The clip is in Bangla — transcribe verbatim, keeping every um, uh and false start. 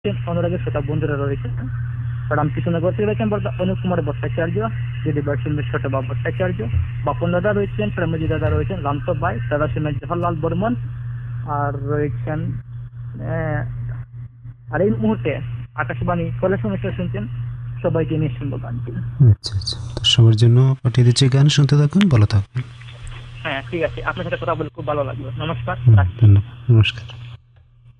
অনুরাগের শ্রোতা বন্ধুরা রয়েছেন। রামকৃষ্ণনগর থেকে রয়েছেন অনুপ কুমার ভট্টাচার্য, দিদি বাসিন্দা ছোট বাবু ভট্টাচার্য, বাপন দাদা রয়েছেন, প্রেমজি দাদা রয়েছেন, রামতো ভাই, দাদা সিমেন্ট জওহরলাল বর্মন, আর রয়েছেন আহ, আর এই মুহূর্তে আকাশবাণী কলেজ অনুষ্ঠান শুনছেন। সবাইকে নিয়ে শুনবো গানটি। আচ্ছা আচ্ছা, তো সবার জন্য পাঠিয়ে দিচ্ছি গান, শুনতে থাকুন, ভালো থাকুন। হ্যাঁ ঠিক আছে, আপনার সাথে কথা বলে খুব ভালো লাগলো। নমস্কার, হুম, রাখছি। ধন্যবাদ, নমস্কার।